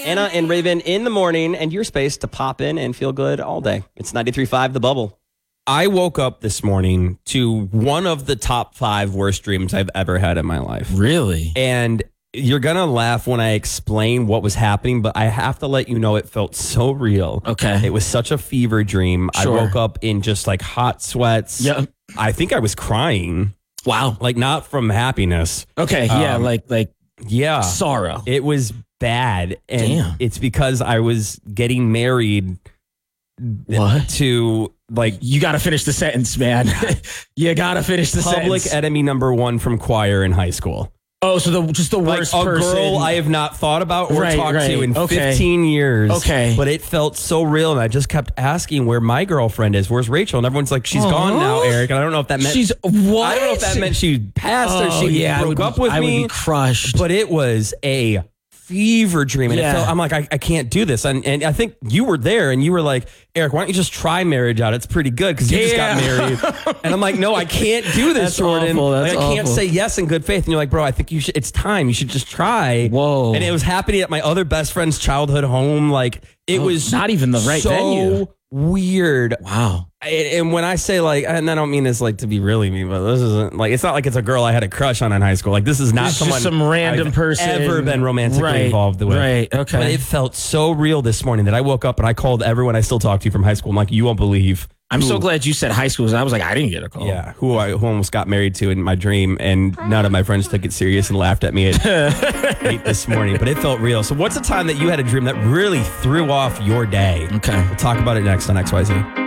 Anna and Raven in the morning, and your space to pop in and feel good all day. It's 93.5 The Bubble. I woke up this morning to one of the top 5 worst dreams I've ever had in my life. Really? And you're going to laugh when I explain what was happening, but I have to let you know it felt so real. Okay. It was such a fever dream. Sure. I woke up in just like hot sweats. Yeah. I think I was crying. Wow. Like not from happiness. Okay. Yeah. Like Yeah. sorrow. It was bad. And Damn. it's because I was getting married What? to like You got to finish the sentence, man. You got to finish the public sentence. enemy number 1 from choir in high school. Oh, so just the Like worst a person. girl I have not thought about or Right, talked to in okay. 15 years. Okay. But it felt so real. And I just kept asking where my girlfriend is. Where's Rachel? And everyone's like, she's gone now, Eric. And I don't know if that meant She's what? I don't know if that meant she passed or she broke up with I me. would be crushed. But it was a fever dream. And it felt, I'm like, I can't do this. And I think you were there and you were like, Eric, why don't you just try marriage out? It's pretty good because you just got married. And I'm like, no, I can't do this, That's Jordan. awful. That's I can't awful. say yes in good faith. And you're like, bro, I think you should, it's time. You should just try. Whoa. And it was happening at my other best friend's childhood home. Like it was not even the right so venue. weird. Wow. And when I say like, and I don't mean this like to be really mean, but this isn't like, it's not like it's a girl I had a crush on in high school. Like this is not This is someone just some random I've person ever been romantically Right, involved with. right, okay. But it felt so real this morning that I woke up and I called everyone I still talk to from high school. I'm like, you won't believe. I'm so glad you said high school. 'Cause I was like, I didn't get a call. Yeah, who I almost got married to in my dream, and none of my friends took it serious and laughed at me at 8 this morning. But it felt real. So what's a time that you had a dream that really threw off your day? Okay. We'll talk about it next on XYZ.